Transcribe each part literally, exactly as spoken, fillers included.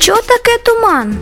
Що таке туман?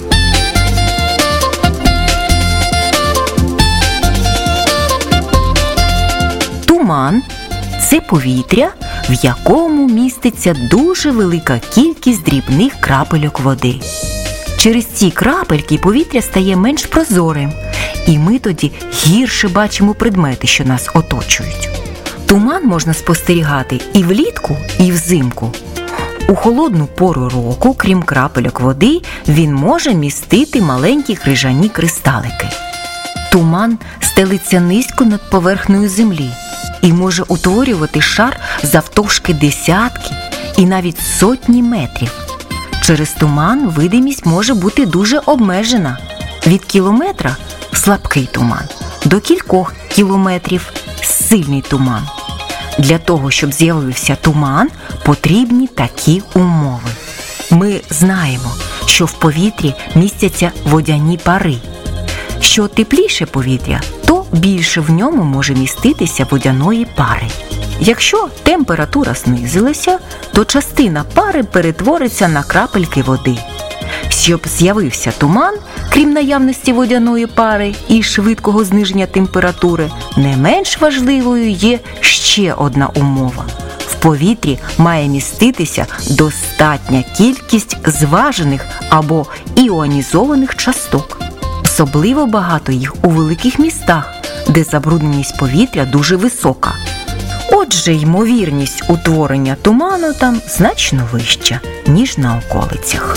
Туман – це повітря, в якому міститься дуже велика кількість дрібних крапельок води. Через ці крапельки повітря стає менш прозорим, і ми тоді гірше бачимо предмети, що нас оточують. Туман можна спостерігати і влітку, і взимку. У холодну пору року, крім крапельок води, він може містити маленькі крижані кристалики. Туман стелиться низько над поверхнею землі і може утворювати шар завтовшки десятки і навіть сотні метрів. Через туман видимість може бути дуже обмежена – від кілометра – слабкий туман, до кількох кілометрів – сильний туман. Для того, щоб з'явився туман, потрібні такі умови. Ми знаємо, що в повітрі містяться водяні пари. Що тепліше повітря, то більше в ньому може міститися водяної пари. Якщо температура знизилася, то частина пари перетвориться на крапельки води. Щоб з'явився туман, крім наявності водяної пари і швидкого зниження температури, не менш важливою є ще одна умова. В повітрі має міститися достатня кількість зважених або іонізованих часток. Особливо багато їх у великих містах, де забрудненість повітря дуже висока. Отже, ймовірність утворення туману там значно вища, ніж на околицях.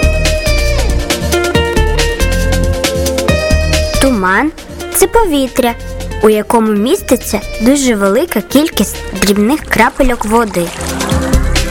Туман – це повітря, у якому міститься дуже велика кількість дрібних крапельок води.